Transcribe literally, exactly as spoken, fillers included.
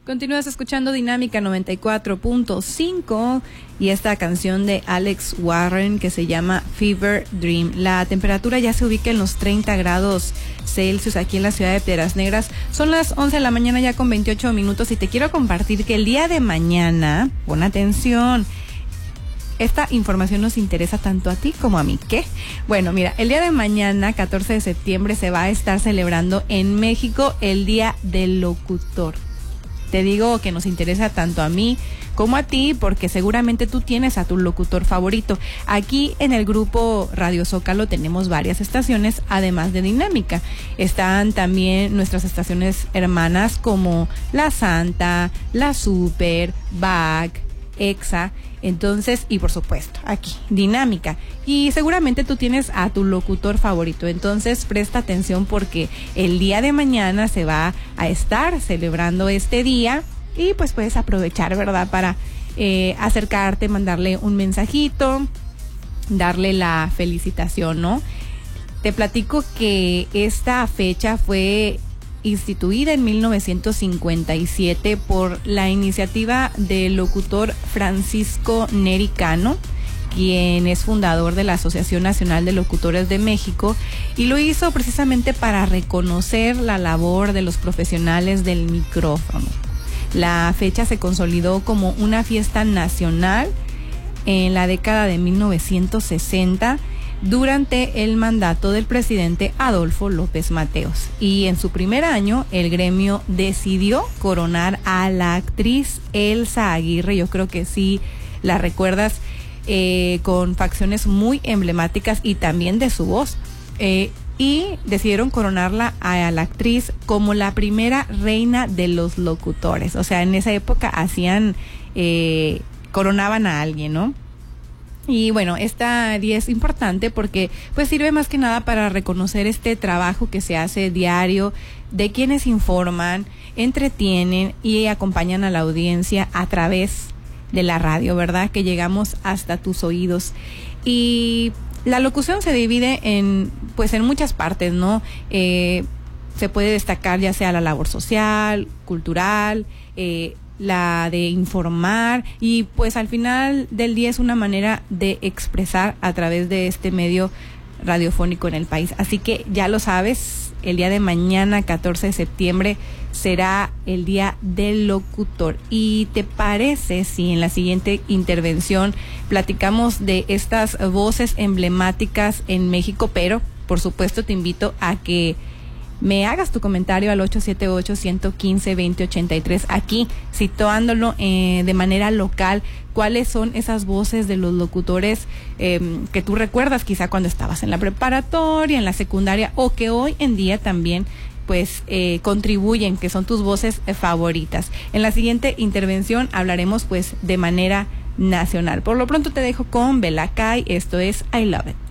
Continúas escuchando Dinámica noventa y cuatro punto cinco y esta canción de Alex Warren que se llama Fever Dream. La temperatura ya se ubica en los treinta grados Celsius aquí en la ciudad de Piedras Negras. Son las once de la mañana ya con veintiocho minutos y te quiero compartir que el día de mañana, pon atención, esta información nos interesa tanto a ti como a mí. ¿Qué? Bueno, mira, el día de mañana, catorce de septiembre, se va a estar celebrando en México el Día del Locutor. Te digo que nos interesa tanto a mí como a ti porque seguramente tú tienes a tu locutor favorito. Aquí en el grupo Radio Zócalo tenemos varias estaciones, además de Dinámica. Están también nuestras estaciones hermanas como La Santa, La Super, B A C, Exa. Entonces, y por supuesto, aquí, Dinámica. Y seguramente tú tienes a tu locutor favorito. Entonces, presta atención porque el día de mañana se va a estar celebrando este día y pues puedes aprovechar, ¿verdad? Para eh, acercarte, mandarle un mensajito, darle la felicitación, ¿no? Te platico que esta fecha fue instituida en mil novecientos cincuenta y siete por la iniciativa del locutor Francisco Neri Cano, quien es fundador de la Asociación Nacional de Locutores de México, y lo hizo precisamente para reconocer la labor de los profesionales del micrófono. La fecha se consolidó como una fiesta nacional en la década de mil novecientos sesenta durante el mandato del presidente Adolfo López Mateos. Y en su primer año, el gremio decidió coronar a la actriz Elsa Aguirre. Yo creo que sí la recuerdas, eh, con facciones muy emblemáticas y también de su voz. Eh, y decidieron coronarla a la actriz como la primera reina de los locutores. O sea, en esa época hacían, eh, coronaban a alguien, ¿no? Y bueno, esta día es importante porque pues sirve más que nada para reconocer este trabajo que se hace diario de quienes informan, entretienen y acompañan a la audiencia a través de la radio, ¿verdad? Que llegamos hasta tus oídos. Y la locución se divide en pues en muchas partes, ¿no? Eh, se puede destacar ya sea la labor social, cultural, eh, la de informar y pues al final del día es una manera de expresar a través de este medio radiofónico en el país. Así que ya lo sabes, el día de mañana, catorce de septiembre, será el Día del Locutor. ¿Y te parece si en la siguiente intervención platicamos de estas voces emblemáticas en México? Pero, por supuesto, te invito a que me hagas tu comentario al ocho siete ocho, uno uno cinco, dos cero ocho tres, aquí situándolo eh, de manera local. ¿Cuáles son esas voces de los locutores eh, que tú recuerdas quizá cuando estabas en la preparatoria, en la secundaria, o que hoy en día también pues eh, contribuyen, que son tus voces eh, favoritas? En la siguiente intervención hablaremos pues de manera nacional. Por lo pronto te dejo con Bella Kai, esto es I Love It.